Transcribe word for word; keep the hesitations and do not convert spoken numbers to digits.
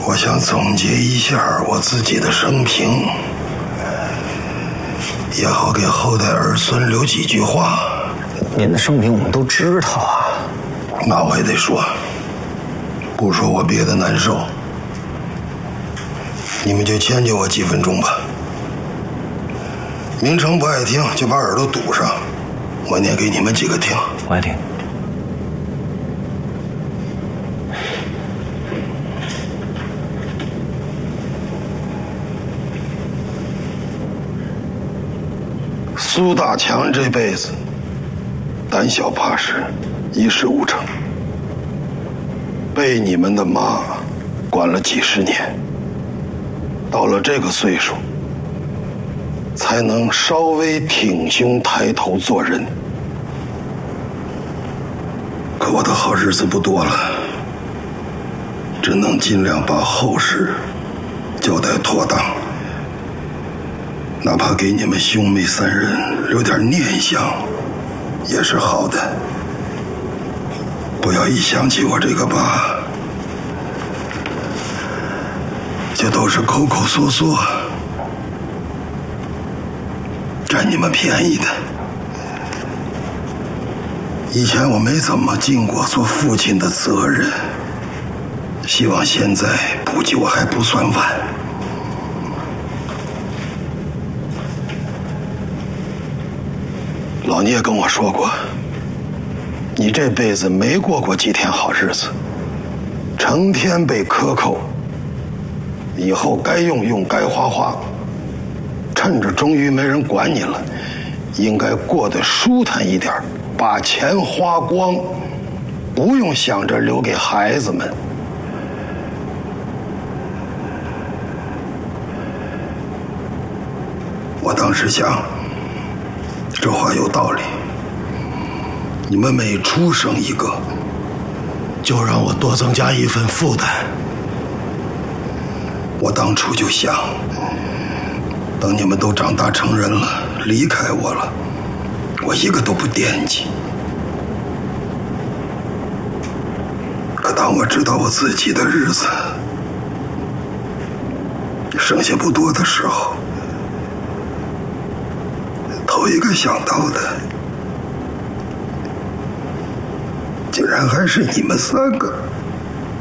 我想总结一下我自己的生平，也好给后代儿孙留几句话。 您的生平我们都知道啊。 那我也得说，不说我别的难受，你们就迁就我几分钟吧。明成不爱听，就把耳朵堵上，我念给你们几个听。 我爱听。 苏大强这辈子胆小怕事，一事无成，被你们的妈管了几十年，到了这个岁数才能稍微挺胸抬头做人。可我的好日子不多了，只能尽量把后事交代妥当，哪怕给你们兄妹三人留点念想也是好的。不要一想起我这个爸就都是口口嗦嗦占你们便宜的。以前我没怎么尽过做父亲的责任，希望现在补救还不算晚。老聂跟我说过，你这辈子没过过几天好日子，成天被克扣，以后该用用，该花花，趁着终于没人管你了，应该过得舒坦一点，把钱花光，不用想着留给孩子们。我当时想，这话有道理，你们每出生一个，就让我多增加一份负担。我当初就想，等你们都长大成人了，离开我了，我一个都不惦记。可当我知道我自己的日子剩下不多的时候，头一个想到的竟然还是你们三个。